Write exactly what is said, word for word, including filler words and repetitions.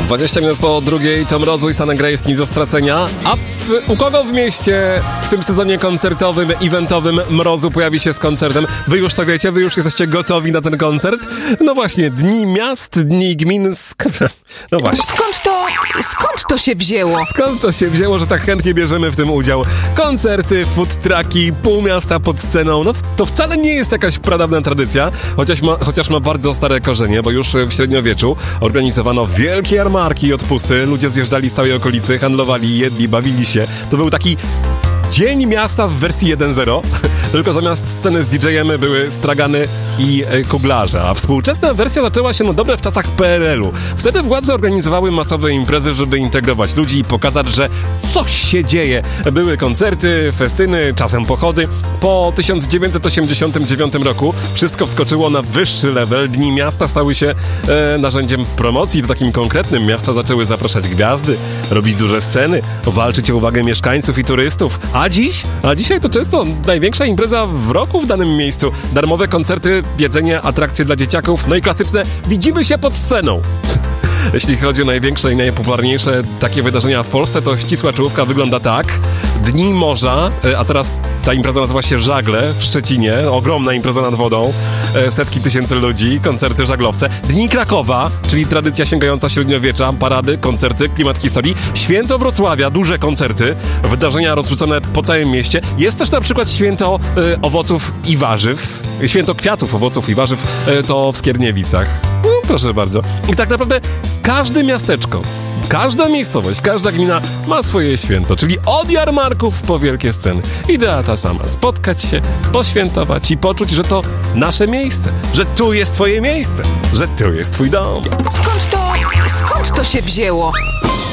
dwadzieścia minut po drugiej, Tom Mrozu i San Grace, nic do stracenia. A w, u kogo w mieście w tym sezonie koncertowym, eventowym Mrozu pojawi się z koncertem? Wy już to wiecie, wy już jesteście gotowi na ten koncert? No właśnie, Dni Miast, Dni Gmin... Sk- no właśnie. Skąd to, skąd to się wzięło? Skąd to się wzięło, że tak chętnie bierzemy w tym udział? Koncerty, food trucki, pół miasta pod sceną. No to wcale nie jest jakaś pradawna tradycja, chociaż ma, chociaż ma bardzo stare korzenie, bo już w średniowieczu organizowano wielkie jarmarki i odpusty. Ludzie zjeżdżali z całej okolicy, handlowali, jedli, bawili się. To był taki Dzień Miasta w wersji jeden zero, tylko zamiast sceny z didżejem były stragany i e, kuglarze, a współczesna wersja zaczęła się no dobre w czasach P R L u. Wtedy władze organizowały masowe imprezy, żeby integrować ludzi i pokazać, że coś się dzieje. Były koncerty, festyny, czasem pochody. Po tysiąc dziewięćset osiemdziesiątym dziewiątym roku wszystko wskoczyło na wyższy level. Dni Miasta stały się e, narzędziem promocji. Do takim konkretnym miasta zaczęły zapraszać gwiazdy, robić duże sceny, walczyć o uwagę mieszkańców i turystów. A dziś? A dzisiaj to często największa impreza w roku w danym miejscu. Darmowe koncerty, jedzenie, atrakcje dla dzieciaków, no i klasyczne widzimy się pod sceną. Jeśli chodzi o największe i najpopularniejsze takie wydarzenia w Polsce, to ścisła czołówka wygląda tak. Dni Morza, a teraz ta impreza nazywa się Żagle w Szczecinie. Ogromna impreza nad wodą, setki tysięcy ludzi, koncerty, żaglowce. Dni Krakowa, czyli tradycja sięgająca średniowiecza, parady, koncerty, klimat historii. Święto Wrocławia, duże koncerty, wydarzenia rozrzucone po całym mieście. Jest też na przykład święto y, owoców i warzyw. Święto kwiatów, owoców i warzyw y, to w Skierniewicach. No, proszę bardzo. I tak naprawdę każde miasteczko, każda miejscowość, każda gmina ma swoje święto, czyli od jarmarków po wielkie sceny. Idea ta sama. Spotkać się, poświętować i poczuć, że to nasze miejsce, że tu jest twoje miejsce, że tu jest twój dom. Skąd to, skąd to się wzięło?